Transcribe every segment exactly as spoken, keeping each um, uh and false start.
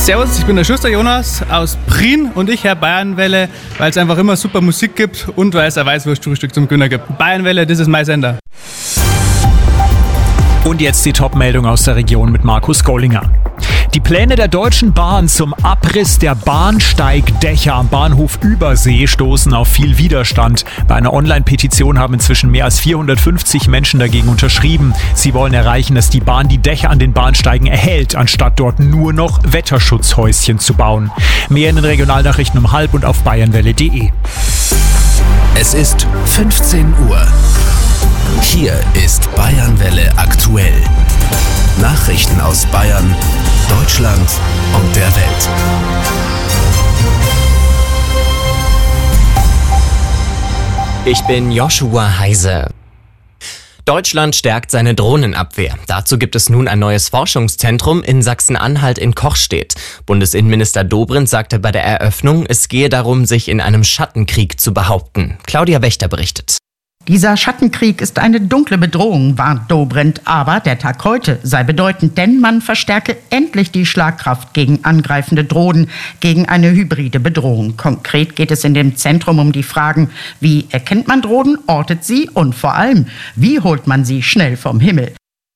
Servus, ich bin der Schuster Jonas aus Prien und ich höre Bayernwelle, weil es einfach immer super Musik gibt und weil es ein Weißwurstfrühstück zum Günner gibt. Bayernwelle, das ist mein Sender. Und jetzt die Top-Meldung aus der Region mit Markus Gollinger. Die Pläne der Deutschen Bahn zum Abriss der Bahnsteigdächer am Bahnhof Übersee stoßen auf viel Widerstand. Bei einer Online-Petition haben inzwischen mehr als vierhundertfünfzig Menschen dagegen unterschrieben. Sie wollen erreichen, dass die Bahn die Dächer an den Bahnsteigen erhält, anstatt dort nur noch Wetterschutzhäuschen zu bauen. Mehr in den Regionalnachrichten um halb und auf bayernwelle punkt de. Es ist fünfzehn Uhr. Hier ist Bayernwelle aktuell. Nachrichten aus Bayern, Deutschland und der Welt. Ich bin Joshua Heise. Deutschland stärkt seine Drohnenabwehr. Dazu gibt es nun ein neues Forschungszentrum in Sachsen-Anhalt in Kochstedt. Bundesinnenminister Dobrindt sagte bei der Eröffnung, es gehe darum, sich in einem Schattenkrieg zu behaupten. Claudia Wächter berichtet. Dieser Schattenkrieg ist eine dunkle Bedrohung, warnt Dobrindt. Aber der Tag heute sei bedeutend, denn man verstärke endlich die Schlagkraft gegen angreifende Drohnen, gegen eine hybride Bedrohung. Konkret geht es in dem Zentrum um die Fragen, wie erkennt man Drohnen, ortet sie und vor allem, wie holt man sie schnell vom Himmel?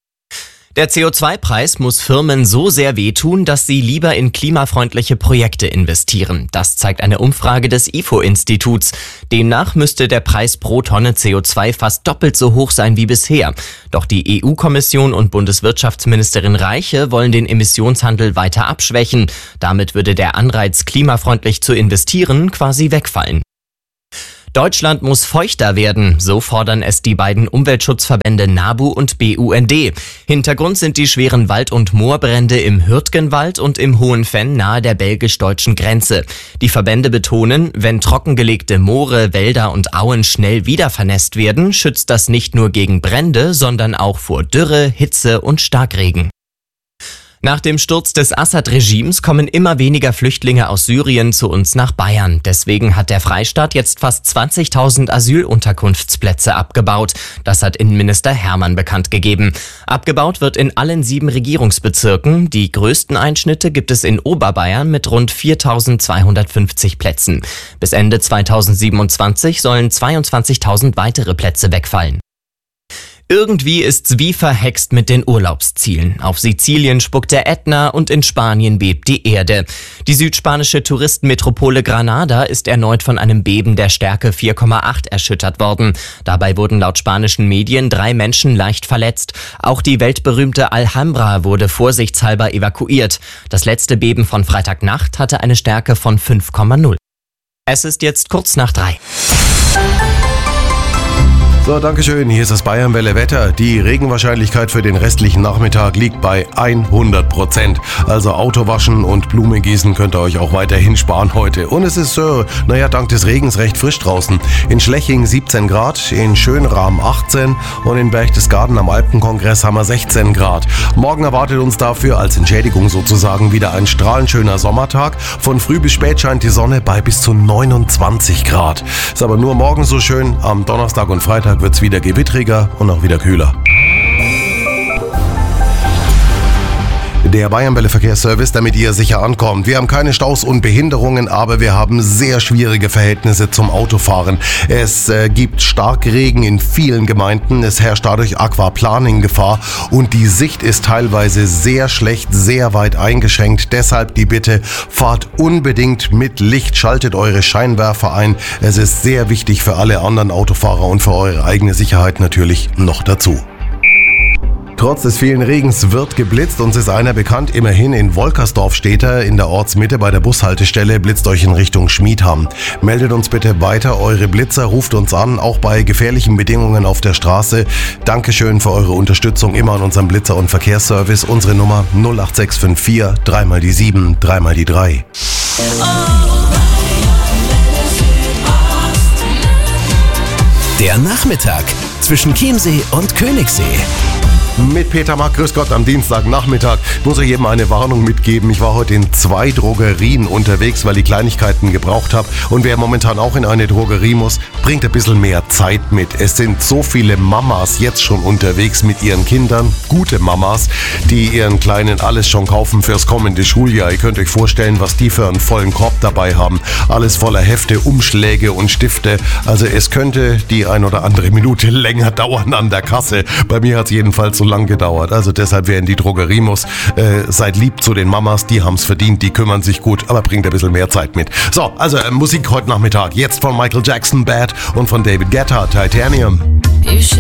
Der C O zwei Preis muss Firmen so sehr wehtun, dass sie lieber in klimafreundliche Projekte investieren. Das zeigt eine Umfrage des I F O-Instituts. Demnach müsste der Preis pro Tonne C O zwei fast doppelt so hoch sein wie bisher. Doch die E U-Kommission und Bundeswirtschaftsministerin Reiche wollen den Emissionshandel weiter abschwächen. Damit würde der Anreiz, klimafreundlich zu investieren, quasi wegfallen. Deutschland muss feuchter werden, so fordern es die beiden Umweltschutzverbände NABU und B U N D. Hintergrund sind die schweren Wald- und Moorbrände im Hürtgenwald und im Hohenfenn nahe der belgisch-deutschen Grenze. Die Verbände betonen, wenn trockengelegte Moore, Wälder und Auen schnell wieder vernässt werden, schützt das nicht nur gegen Brände, sondern auch vor Dürre, Hitze und Starkregen. Nach dem Sturz des Assad-Regimes kommen immer weniger Flüchtlinge aus Syrien zu uns nach Bayern. Deswegen hat der Freistaat jetzt fast zwanzigtausend Asylunterkunftsplätze abgebaut. Das hat Innenminister Hermann bekannt gegeben. Abgebaut wird in allen sieben Regierungsbezirken. Die größten Einschnitte gibt es in Oberbayern mit rund viertausendzweihundertfünfzig Plätzen. Bis Ende zweitausendsiebenundzwanzig sollen zweiundzwanzigtausend weitere Plätze wegfallen. Irgendwie ist's wie verhext mit den Urlaubszielen. Auf Sizilien spuckt der Ätna und in Spanien bebt die Erde. Die südspanische Touristenmetropole Granada ist erneut von einem Beben der Stärke vier Komma acht erschüttert worden. Dabei wurden laut spanischen Medien drei Menschen leicht verletzt. Auch die weltberühmte Alhambra wurde vorsichtshalber evakuiert. Das letzte Beben von Freitagnacht hatte eine Stärke von fünf Komma null. Es ist jetzt kurz nach drei. So, dankeschön. Hier ist das Bayernwelle Wetter. Die Regenwahrscheinlichkeit für den restlichen Nachmittag liegt bei hundert Prozent. Also Autowaschen und Blumengießen könnt ihr euch auch weiterhin sparen heute. Und es ist, äh, naja, dank des Regens recht frisch draußen. In Schleching siebzehn Grad, in Schönrahm achtzehn und in Berchtesgaden am Alpenkongress haben wir sechzehn Grad. Morgen erwartet uns dafür als Entschädigung sozusagen wieder ein strahlend schöner Sommertag. Von früh bis spät scheint die Sonne bei bis zu neunundzwanzig Grad. Ist aber nur morgen so schön. Am Donnerstag und Freitag wird es wieder gewittriger und auch wieder kühler. Der Bayernwelle Verkehrsservice, damit ihr sicher ankommt. Wir haben keine Staus und Behinderungen, aber wir haben sehr schwierige Verhältnisse zum Autofahren. Es äh, gibt Starkregen in vielen Gemeinden, es herrscht dadurch Aquaplaning-Gefahr und die Sicht ist teilweise sehr schlecht, sehr weit eingeschränkt. Deshalb die Bitte, fahrt unbedingt mit Licht, schaltet eure Scheinwerfer ein. Es ist sehr wichtig für alle anderen Autofahrer und für eure eigene Sicherheit natürlich noch dazu. Trotz des vielen Regens wird geblitzt. Uns ist einer bekannt, immerhin in Wolkersdorf steht er, in der Ortsmitte bei der Bushaltestelle, blitzt euch in Richtung Schmiedham. Meldet uns bitte weiter eure Blitzer, ruft uns an, auch bei gefährlichen Bedingungen auf der Straße. Dankeschön für eure Unterstützung immer an unserem Blitzer- und Verkehrsservice. Unsere Nummer null acht sechs fünf vier, dreimal die sieben, dreimal die drei. Der Nachmittag zwischen Chiemsee und Königssee. Mit Peter Mack, grüß Gott, am Dienstagnachmittag. Ich muss euch eben eine Warnung mitgeben. Ich war heute in zwei Drogerien unterwegs, weil ich Kleinigkeiten gebraucht habe. Und wer momentan auch in eine Drogerie muss, bringt ein bisschen mehr Zeit mit. Es sind so viele Mamas jetzt schon unterwegs mit ihren Kindern, gute Mamas, die ihren Kleinen alles schon kaufen fürs kommende Schuljahr. Ihr könnt euch vorstellen, was die für einen vollen Korb dabei haben. Alles voller Hefte, Umschläge und Stifte. Also es könnte die ein oder andere Minute länger dauern an der Kasse. Bei mir hat es jedenfalls so lang gedauert. Also deshalb, wer in die Drogerie muss, äh, seid lieb zu den Mamas, die haben es verdient, die kümmern sich gut, aber bringt ein bisschen mehr Zeit mit. So, also äh, Musik heute Nachmittag. Jetzt von Michael Jackson, Bad, und von David Guetta, Titanium. You should